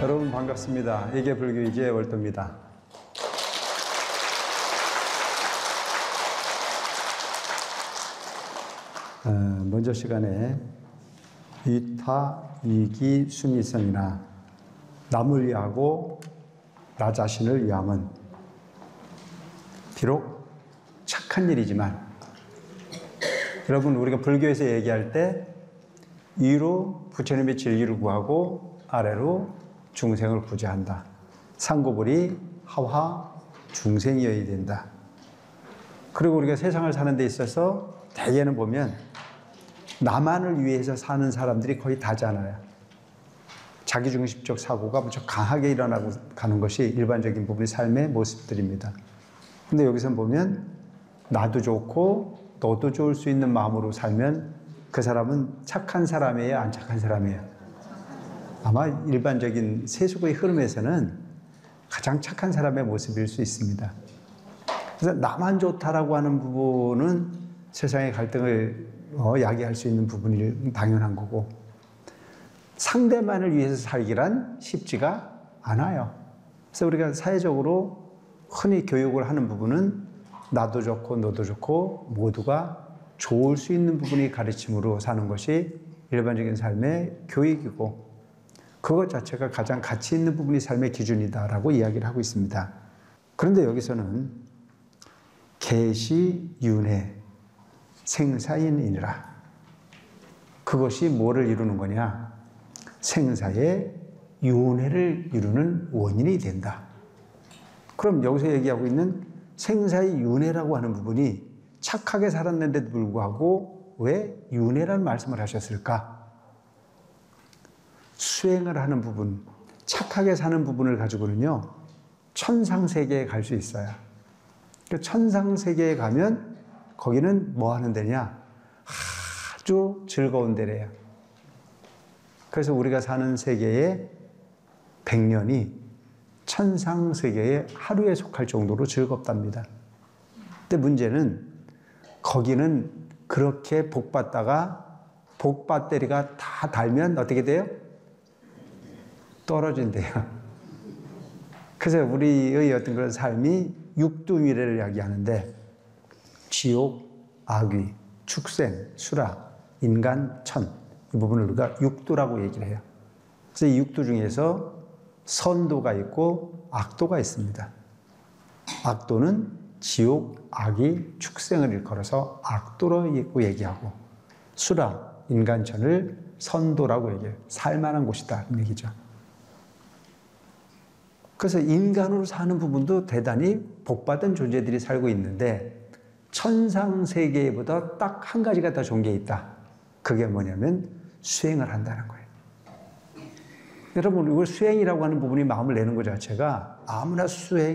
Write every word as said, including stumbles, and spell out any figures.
여러분 반갑습니다. 이게 불교 이제 월도입니다. 어, 먼저 시간에 이타, 이기, 수미성이나 남을 위하고 나 자신을 위함은 비록 착한 일이지만, 여러분 우리가 불교에서 얘기할 때 위로 부처님의 진리를 구하고 아래로 중생을 구제한다. 상고불이 하화 중생이어야 된다. 그리고 우리가 세상을 사는 데 있어서 대개는 보면 나만을 위해서 사는 사람들이 거의 다잖아요. 자기중심적 사고가 무척 강하게 일어나고 가는 것이 일반적인 부분의 삶의 모습들입니다. 근데 여기서 보면 나도 좋고 너도 좋을 수 있는 마음으로 살면 그 사람은 착한 사람이에요, 안 착한 사람이에요? 아마 일반적인 세속의 흐름에서는 가장 착한 사람의 모습일 수 있습니다. 그래서 나만 좋다라고 하는 부분은 세상의 갈등을 어, 야기할 수 있는 부분이 당연한 거고, 상대만을 위해서 살기란 쉽지가 않아요. 그래서 우리가 사회적으로 흔히 교육을 하는 부분은 나도 좋고 너도 좋고 모두가 좋을 수 있는 부분이 가르침으로 사는 것이 일반적인 삶의 교육이고, 그것 자체가 가장 가치 있는 부분이 삶의 기준이다라고 이야기를 하고 있습니다. 그런데 여기서는 계시윤회 생사인이니라. 그것이 뭐를 이루는 거냐? 생사의 윤회를 이루는 원인이 된다. 그럼 여기서 얘기하고 있는 생사의 윤회라고 하는 부분이 착하게 살았는데도 불구하고 왜 윤회라는 말씀을 하셨을까? 수행을 하는 부분, 착하게 사는 부분을 가지고는요, 천상세계에 갈 수 있어요. 천상세계에 가면 거기는 뭐 하는 데냐? 아주 즐거운 데래요. 그래서 우리가 사는 세계의 백 년이 천상세계의 하루에 속할 정도로 즐겁답니다. 근데 문제는 거기는 그렇게 복받다가 복받대리가 다 달면 어떻게 돼요? 떨어진대요. 그래서 우리의 어떤 그런 삶이 육두미래를 이야기하는데, 지옥, 악귀, 축생, 수라, 인간, 천, 이 부분을 우리가 육두라고 얘기를 해요. 그래서 이 육두 중에서 선도가 있고 악도가 있습니다. 악도는 지옥, 악이, 축생을 일컬어서 악도로 얘기하고, 수라, 인간천을 선도라고 얘기해요. 살만한 곳이다, 이 얘기죠. 그래서 인간으로 사는 부분도 대단히 복받은 존재들이 살고 있는데, 천상세계보다 딱 한 가지가 더 좋은 게 있다. 그게 뭐냐면 수행을 한다는 거예요. 여러분, 이걸 수행이라고 하는 부분이 마음을 내는 것 자체가 아무나 수행